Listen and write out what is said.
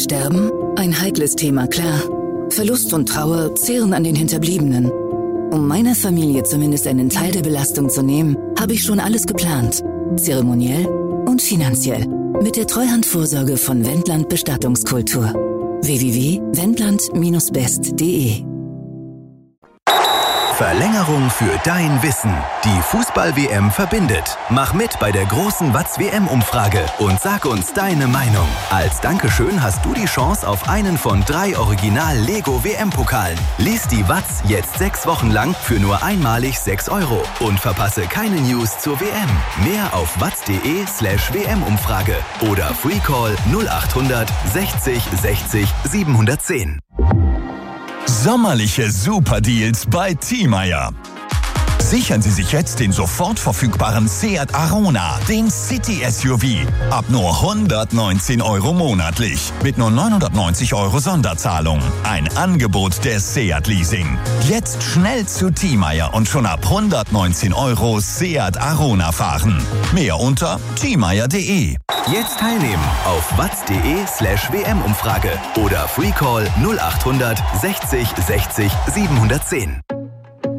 Sterben? Ein heikles Thema, klar. Verlust und Trauer zehren an den Hinterbliebenen. Um meiner Familie zumindest einen Teil der Belastung zu nehmen, habe ich schon alles geplant. Zeremoniell und finanziell. Mit der Treuhandvorsorge von Wendland Bestattungskultur. www.wendland-best.de. Verlängerung für dein Wissen. Die Fußball-WM verbindet. Mach mit bei der großen Watz-WM-Umfrage und sag uns deine Meinung. Als Dankeschön hast du die Chance auf einen von 3 Original-Lego-WM-Pokalen. Lies die Watz jetzt 6 Wochen lang für nur einmalig 6 € und verpasse keine News zur WM. Mehr auf watz.de/WM-Umfrage oder Freecall 0800 60 60 710. Sommerliche Superdeals bei Thiemeyer. Sichern Sie sich jetzt den sofort verfügbaren Seat Arona, den City-SUV. Ab nur 119 € monatlich. Mit nur 990 € Sonderzahlung. Ein Angebot der Seat Leasing. Jetzt schnell zu Thiemeyer und schon ab 119 € Seat Arona fahren. Mehr unter thiemeyer.de. Jetzt teilnehmen auf watz.de/WM-Umfrage oder Freecall 0800 60 60 710.